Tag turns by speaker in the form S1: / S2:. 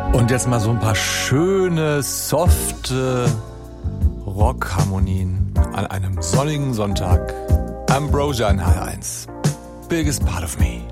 S1: Und jetzt mal so ein paar schöne, softe Rockharmonien an einem sonnigen Sonntag. Ambrosia in H1. Biggest part of me.